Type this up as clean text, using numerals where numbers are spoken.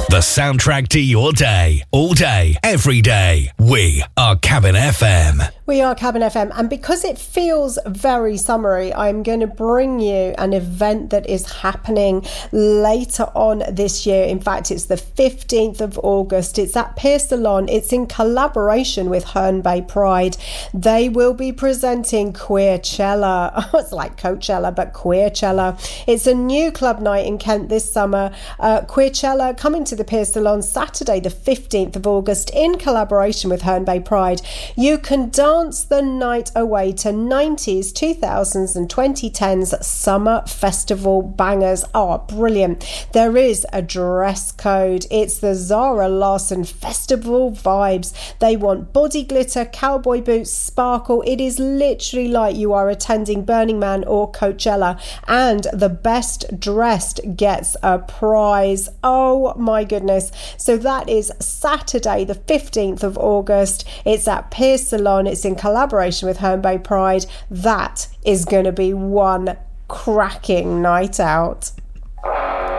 The soundtrack to your day. All day, every day. We are Cabin FM. We are Cabin FM, and because it feels very summery, I'm going to bring you an event that is happening later on this year. In fact, it's the 15th of August. It's at Pier Salon. It's in collaboration with Herne Bay Pride. They will be presenting Queerchella. Oh, it's like Coachella, but Queerchella. It's a new club night in Kent this summer. Queerchella coming to the Pier Salon Saturday, the 15th of August, in collaboration with Herne Bay Pride. You can dance the night away to 90s, 2000s and 2010s summer festival bangers. Oh, brilliant. There is a dress code. It's the Zara Larsson festival vibes. They want body glitter, cowboy boots, sparkle. It is literally like you are attending Burning Man or Coachella, and the best dressed gets a prize. Oh my goodness. So that is Saturday the 15th of August. It's at Pier Salon. It's in collaboration with Herne Bay Pride. That is going to be one cracking night out.